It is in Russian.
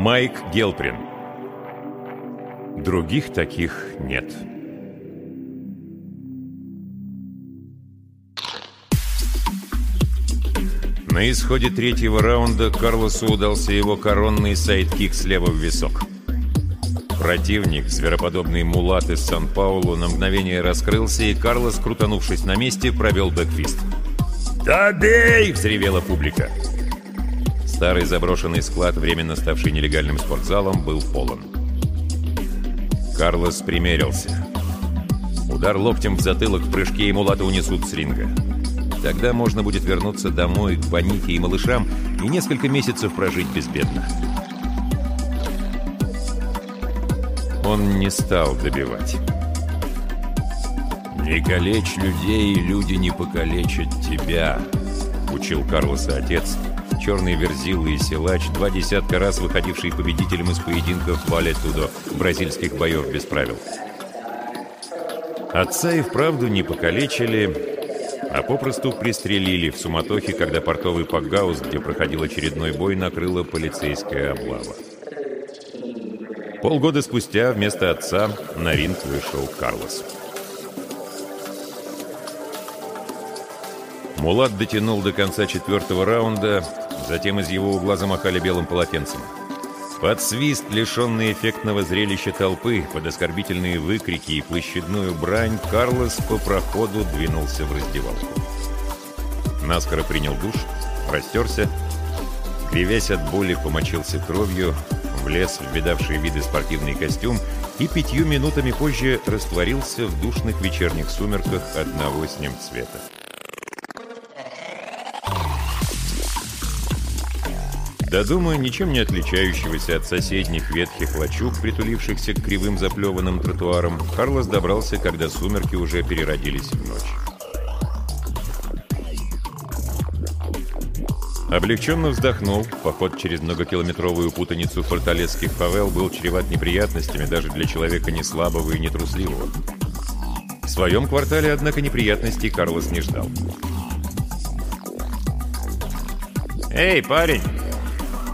Майк Гелприн. Других таких нет. На исходе третьего раунда Карлосу удался его коронный сайдкик слева в висок. Противник, звероподобный мулат из Сан-Паулу, на мгновение раскрылся, и Карлос, крутанувшись на месте, провел бэкфист. «Да бей!» — взревела публика. Старый заброшенный склад, временно ставший нелегальным спортзалом, был полон. Карлос примерился. Удар локтем в затылок, в прыжке, и мулата унесут с ринга. Тогда можно будет вернуться домой к Боните и малышам и несколько месяцев прожить безбедно. Он не стал добивать. «Не калечь людей, и люди не покалечат тебя», — учил Карлоса отец, черный верзила и силач, 20 раз выходивший победителем из поединков Вале Тудо, бразильских боев без правил. Отца и вправду не покалечили, а попросту пристрелили в суматохе, когда портовый пакгаус, где проходил очередной бой, накрыла полицейская облава. Полгода спустя вместо отца на ринг вышел Карлос. Мулат дотянул до конца 4-го раунда, затем из его угла замахали белым полотенцем. Под свист, лишенный эффектного зрелища толпы, под оскорбительные выкрики и площадную брань, Карлос по проходу двинулся в раздевалку. Наскоро принял душ, растерся, кривясь от боли, помочился кровью, влез в видавшие виды спортивный костюм и 5 минутами позже растворился в душных вечерних сумерках одного с ним цвета. До дома, ничем не отличающегося от соседних ветхих лачуг, притулившихся к кривым заплеванным тротуарам, Карлос добрался, когда сумерки уже переродились в ночь. Облегченно вздохнул. Поход через многокилометровую путаницу форталецких фавел был чреват неприятностями даже для человека не слабого и не трусливого. В своем квартале, однако, неприятностей Карлос не ждал. «Эй, парень!»